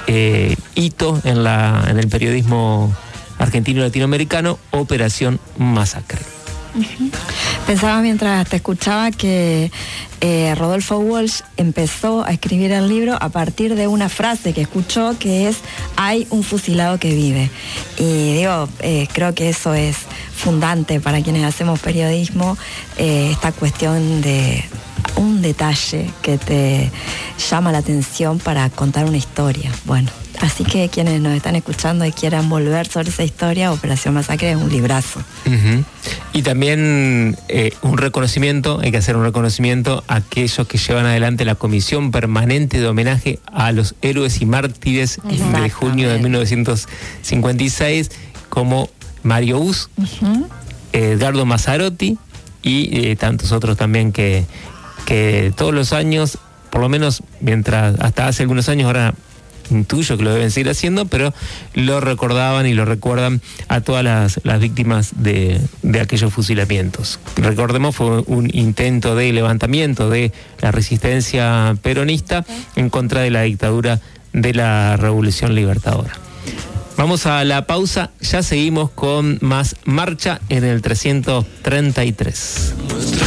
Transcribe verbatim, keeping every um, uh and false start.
eh, hito en, la, en el periodismo argentino y latinoamericano, Operación Masacre. Uh-huh. Pensaba mientras te escuchaba que eh, Rodolfo Walsh empezó a escribir el libro a partir de una frase que escuchó, que es: hay un fusilado que vive. Y digo, eh, creo que eso es fundante para quienes hacemos periodismo, eh, esta cuestión de un detalle que te llama la atención para contar una historia. Bueno, así que quienes nos están escuchando y quieran volver sobre esa historia, Operación Masacre es un librazo. Uh-huh. Y también eh, un reconocimiento, hay que hacer un reconocimiento a aquellos que llevan adelante la Comisión Permanente de Homenaje a los Héroes y Mártires de junio de mil novecientos cincuenta y seis, como Mario Uz, uh-huh. Edgardo Mazzarotti y eh, tantos otros también que, que todos los años, por lo menos mientras hasta hace algunos años, ahora intuyo que lo deben seguir haciendo, pero lo recordaban y lo recuerdan a todas las, las víctimas de, de aquellos fusilamientos. Recordemos, fue un intento de levantamiento de la resistencia peronista en contra de la dictadura de la Revolución Libertadora. Vamos a la pausa, ya seguimos con más Marcha en el trescientos treinta y tres.